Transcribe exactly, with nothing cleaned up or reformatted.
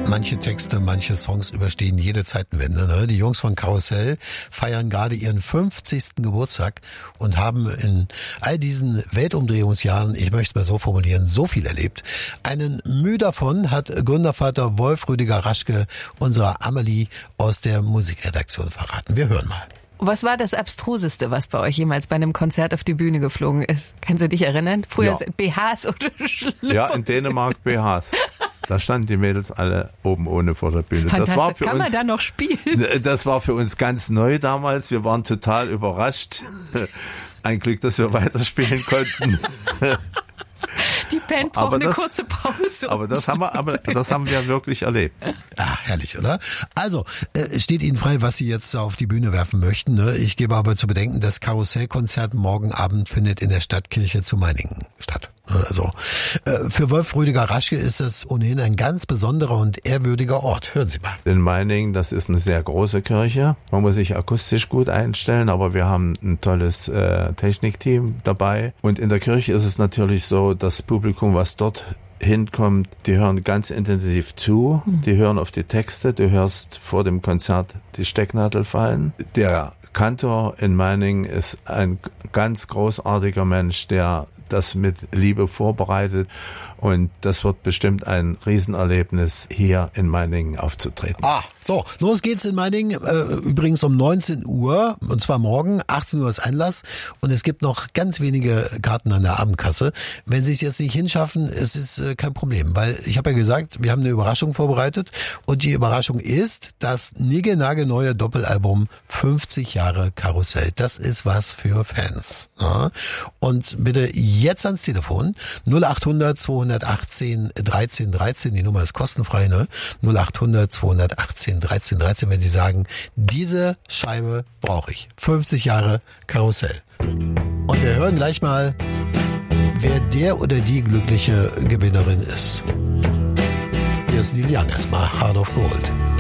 Manche Texte, manche Songs überstehen jede Zeitenwende. Ne? Die Jungs von Karussell feiern gerade ihren fünfzigsten Geburtstag und haben in all diesen Weltumdrehungsjahren, ich möchte es mal so formulieren, so viel erlebt. Einen Mühe davon hat Gründervater Wolf Rüdiger Raschke unserer Amelie aus der Musikredaktion verraten. Wir hören mal. Was war das Abstruseste, was bei euch jemals bei einem Konzert auf die Bühne geflogen ist? Kannst du dich erinnern? Früher Ja. B Hs oder Schlüpper? Ja, in Dänemark B Hs. Da standen die Mädels alle oben ohne vor der Bühne. Das war für Kann uns, man da noch spielen? Das war für uns ganz neu damals. Wir waren total überrascht. Ein Glück, dass wir weiterspielen konnten. Die Band braucht Aber eine das- kurze Pause. Aber das haben wir, aber das haben wir wirklich erlebt. Ah, herrlich, oder? Also, äh, es steht Ihnen frei, was Sie jetzt auf die Bühne werfen möchten. Ne? Ich gebe aber zu bedenken, das Karussellkonzert morgen Abend findet in der Stadtkirche zu Meiningen statt. Also, äh, für Wolf Rüdiger Raschke ist das ohnehin ein ganz besonderer und ehrwürdiger Ort. Hören Sie mal. In Meiningen, das ist eine sehr große Kirche. Man muss sich akustisch gut einstellen, aber wir haben ein tolles äh, Technikteam dabei. Und in der Kirche ist es natürlich so, das Publikum, was dort hinkommt, die hören ganz intensiv zu, die hören auf die Texte, du hörst vor dem Konzert die Stecknadel fallen. Der Kantor in Meiningen ist ein ganz großartiger Mensch, der das mit Liebe vorbereitet, und das wird bestimmt ein Riesenerlebnis, hier in Meiningen aufzutreten. Ah, so, los geht's in Meiningen, äh, übrigens um neunzehn Uhr, und zwar morgen, achtzehn Uhr ist Einlass, und es gibt noch ganz wenige Karten an der Abendkasse. Wenn Sie es jetzt nicht hinschaffen, es ist äh, kein Problem, weil ich habe ja gesagt, wir haben eine Überraschung vorbereitet, und die Überraschung ist das niegelnagelneue Doppelalbum fünfzig Jahre Karussell. Das ist was für Fans. Ja? Und bitte jetzt ans Telefon, null achthundert zweihundertachtzehn dreizehn dreizehn, die Nummer ist kostenfrei, ne? null achthundert zweihundertachtzehn dreizehn dreizehn, wenn Sie sagen, diese Scheibe brauche ich. fünfzig Jahre Karussell. Und wir hören gleich mal, wer der oder die glückliche Gewinnerin ist. Hier ist Neil Young erstmal, Heart of Gold.